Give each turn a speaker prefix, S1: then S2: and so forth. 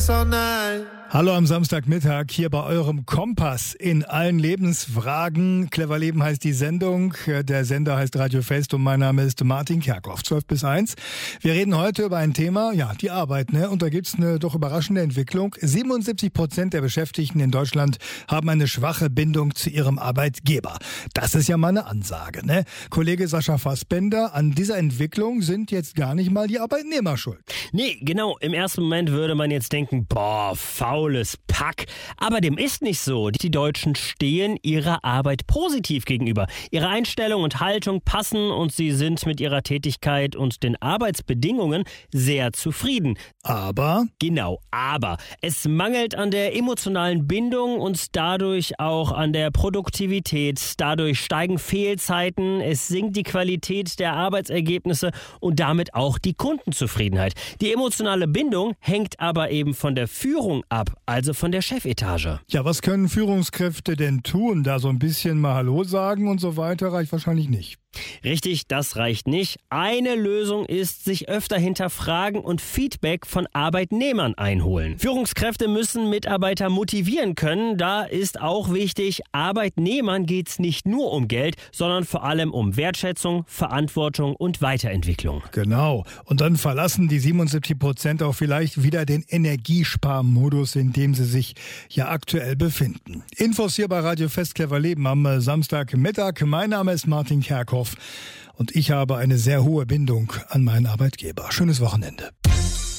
S1: all night.
S2: Hallo am Samstagmittag hier bei eurem Kompass in allen Lebensfragen. Clever Leben heißt die Sendung, der Sender heißt Radio Fest und mein Name ist Martin Kerkhoff, 12 bis 1. Wir reden heute über ein Thema, ja, die Arbeit, ne? Und da gibt's eine doch überraschende Entwicklung. 77% der Beschäftigten in Deutschland haben eine schwache Bindung zu ihrem Arbeitgeber. Das ist ja mal eine Ansage, ne? Kollege Sascha Fassbender, an dieser Entwicklung sind jetzt gar nicht mal die Arbeitnehmer schuld.
S3: Nee, genau. Im ersten Moment würde man jetzt denken, boah, faules Pack. Aber dem ist nicht so. Die Deutschen stehen ihrer Arbeit positiv gegenüber. Ihre Einstellung und Haltung passen und sie sind mit ihrer Tätigkeit und den Arbeitsbedingungen sehr zufrieden.
S2: Aber?
S3: Genau, aber es mangelt an der emotionalen Bindung und dadurch auch an der Produktivität. Dadurch steigen Fehlzeiten, es sinkt die Qualität der Arbeitsergebnisse und damit auch die Kundenzufriedenheit. Die emotionale Bindung hängt aber eben von der Führung ab, also von der Chefetage.
S2: Ja, was können Führungskräfte denn tun? Da so ein bisschen mal Hallo sagen und so weiter reicht wahrscheinlich nicht.
S3: Richtig, das reicht nicht. Eine Lösung ist, sich öfter hinterfragen und Feedback von Arbeitnehmern einholen. Führungskräfte müssen Mitarbeiter motivieren können. Da ist auch wichtig, Arbeitnehmern geht es nicht nur um Geld, sondern vor allem um Wertschätzung, Verantwortung und Weiterentwicklung.
S2: Genau. Und dann verlassen die 77% auch vielleicht wieder den Energiesparmodus, in dem sie sich ja aktuell befinden. Infos hier bei Radio Fest Clever Leben am Samstagmittag. Mein Name ist Martin Kerkhoff. Und ich habe eine sehr hohe Bindung an meinen Arbeitgeber. Schönes Wochenende.